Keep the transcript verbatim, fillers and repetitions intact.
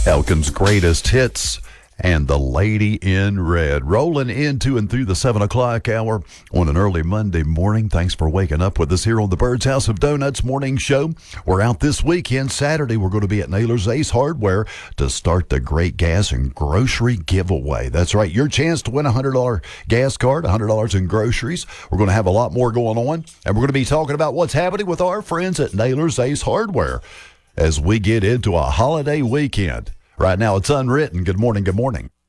Elkin's greatest hits and the Lady in Red. Rolling into and through the seven o'clock hour on an early Monday morning. Thanks for waking up with us here on the Bird's House of Donuts morning show. We're out this weekend. Saturday, we're going to be at Naylor's Ace Hardware to start the great gas and grocery giveaway. That's right, your chance to win a one hundred dollars gas card, one hundred dollars in groceries. We're going to have a lot more going on, and we're going to be talking about what's happening with our friends at Naylor's Ace Hardware as we get into a holiday weekend. Right now, it's Unwritten. Good morning, good morning.